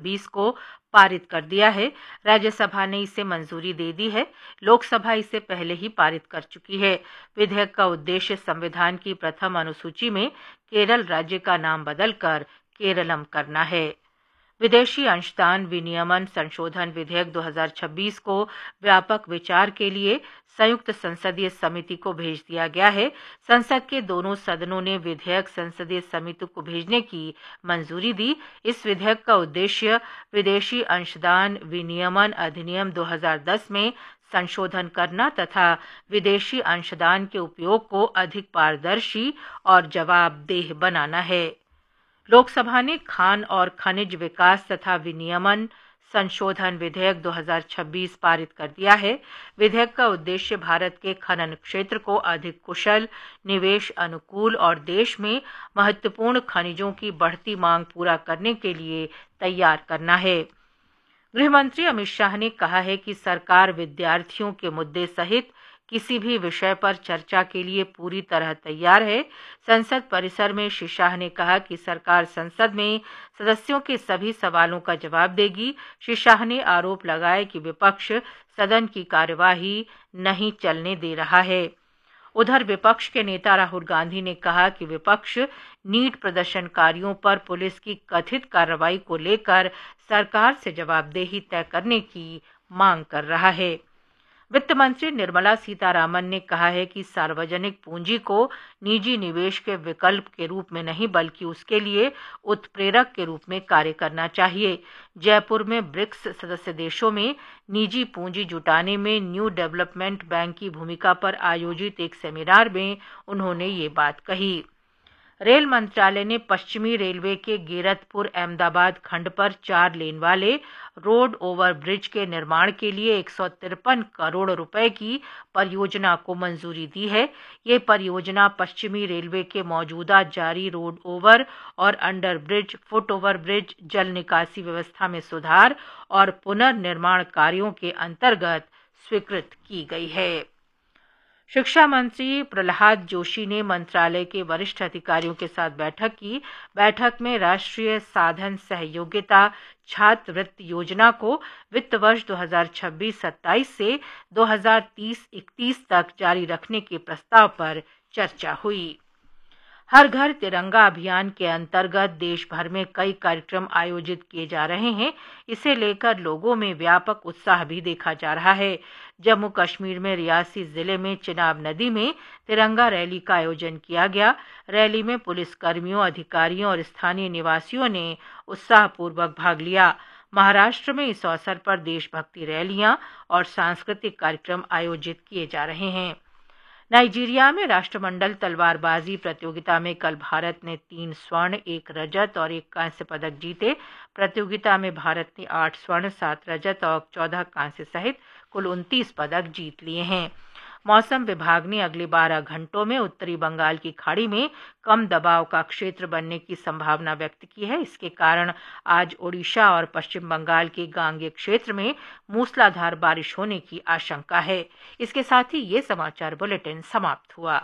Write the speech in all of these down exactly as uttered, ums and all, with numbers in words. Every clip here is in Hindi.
छब्बीस को पारित कर दिया है। राज्यसभा ने इसे मंजूरी दे दी है। लोकसभा इसे पहले ही पारित कर चुकी है। विधेयक का उद्देश्य संविधान की प्रथम अनुसूची में केरल राज्य का नाम बदलकर केरलम करना है। विदेशी अंशदान विनियमन संशोधन विधेयक दो हज़ार छब्बीस को व्यापक विचार के लिए संयुक्त संसदीय समिति को भेज दिया गया है। संसद के दोनों सदनों ने विधेयक संसदीय समिति को भेजने की मंजूरी दी। इस विधेयक का उद्देश्य विदेशी अंशदान विनियमन अधिनियम दो हज़ार दस में संशोधन करना तथा विदेशी अंशदान के उपयोग को अधिक पारदर्शी और जवाबदेह बनाना है। लोकसभा ने खान और खनिज विकास तथा विनियमन संशोधन विधेयक दो हज़ार छब्बीस पारित कर दिया है। विधेयक का उद्देश्य भारत के खनन क्षेत्र को अधिक कुशल, निवेश अनुकूल और देश में महत्वपूर्ण खनिजों की बढ़ती मांग पूरा करने के लिए तैयार करना है। गृह मंत्री अमित शाह ने कहा है कि सरकार विद्यार्थियों के मुद्दे सहित किसी भी विषय पर चर्चा के लिए पूरी तरह तैयार है। संसद परिसर में श्री शाह ने कहा कि सरकार संसद में सदस्यों के सभी सवालों का जवाब देगी। श्री शाह ने आरोप लगाया कि विपक्ष सदन की कार्यवाही नहीं चलने दे रहा है। उधर विपक्ष के नेता राहुल गांधी ने कहा कि विपक्ष नीट प्रदर्शनकारियों पर पुलिस की कथित कार्रवाई को लेकर सरकार से जवाबदेही तय करने की मांग कर रहा है। वित्त मंत्री निर्मला सीतारामन ने कहा है कि सार्वजनिक पूंजी को निजी निवेश के विकल्प के रूप में नहीं बल्कि उसके लिए उत्प्रेरक के रूप में कार्य करना चाहिए। जयपुर में ब्रिक्स सदस्य देशों में निजी पूंजी जुटाने में न्यू डेवलपमेंट बैंक की भूमिका पर आयोजित एक सेमिनार में उन्होंने ये बात कही। रेल मंत्रालय ने पश्चिमी रेलवे के गेरतपुर अहमदाबाद खंड पर चार लेन वाले रोड ओवर ब्रिज के निर्माण के लिए एक सौ तिरपन करोड़ रुपए की परियोजना को मंजूरी दी है। ये परियोजना पश्चिमी रेलवे के मौजूदा जारी रोड ओवर और under bridge, foot over bridge, जल निकासी व्यवस्था में सुधार और पुनर्निर्माण कार्यों के अंतर्गत स्वीकृत की गई है। शिक्षा मंत्री प्रहलाद जोशी ने मंत्रालय के वरिष्ठ अधिकारियों के साथ बैठक की। बैठक में राष्ट्रीय साधन सहयोगिता छात्रवृत्ति योजना को वित्त वर्ष दो हज़ार छब्बीस सत्ताईस से दो हज़ार तीस इकतीस तक जारी रखने के प्रस्ताव पर चर्चा हुई। हर घर तिरंगा अभियान के अंतर्गत देश भर में कई कार्यक्रम आयोजित किए जा रहे हैं। इसे लेकर लोगों में व्यापक उत्साह भी देखा जा रहा है। जम्मू कश्मीर में रियासी जिले में चिनाब नदी में तिरंगा रैली का आयोजन किया गया। रैली में पुलिसकर्मियों, अधिकारियों और स्थानीय निवासियों ने उत्साहपूर्वक भाग लिया। महाराष्ट्र में इस अवसर पर देशभक्ति रैलियां और सांस्कृतिक कार्यक्रम आयोजित किए जा रहे हैं। नाइजीरिया में राष्ट्रमंडल तलवारबाजी प्रतियोगिता में कल भारत ने तीन स्वर्ण, एक रजत और एक कांस्य पदक जीते। प्रतियोगिता में भारत ने आठ स्वर्ण, सात रजत और चौदह कांस्य सहित कुल उनतीस पदक जीत लिए हैं। मौसम विभाग ने अगले बारह घंटों में उत्तरी बंगाल की खाड़ी में कम दबाव का क्षेत्र बनने की संभावना व्यक्त की है। इसके कारण आज ओडिशा और पश्चिम बंगाल के गांगेय क्षेत्र में मूसलाधार बारिश होने की आशंका है। इसके साथ ही ये समाचार बुलेटिन समाप्त हुआ।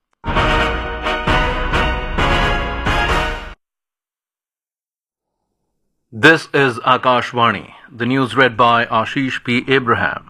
This is Akashvani. The news read by Ashish P. Abraham.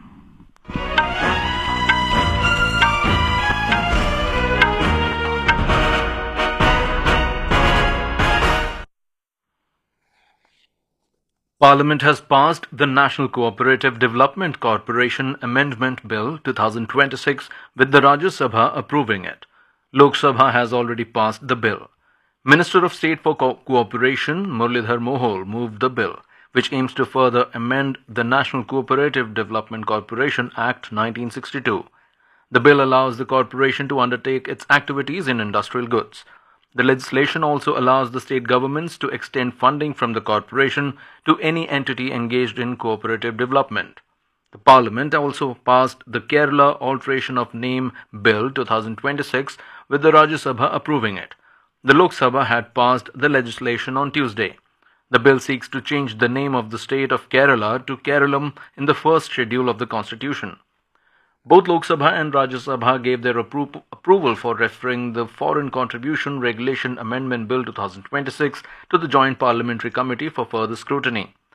Parliament has passed the National Cooperative Development Corporation Amendment Bill twenty twenty-six with the Rajya Sabha approving it. Lok Sabha has already passed the bill. Minister of State for Co- Cooperation Muralidhar Mohol moved the bill, which aims to further amend the National Cooperative Development Corporation Act nineteen sixty-two. The bill allows the corporation to undertake its activities in industrial goods. The legislation also allows the state governments to extend funding from the corporation to any entity engaged in cooperative development. The Parliament also passed the Kerala Alteration of Name Bill twenty twenty-six with the Rajya Sabha approving it. The Lok Sabha had passed the legislation on Tuesday. The bill seeks to change the name of the state of Kerala to Keralam in the first schedule of the constitution. Both Lok Sabha and Rajya Sabha gave their appro- approval for referring the Foreign Contribution Regulation Amendment Bill twenty twenty-six to the Joint Parliamentary Committee for further scrutiny.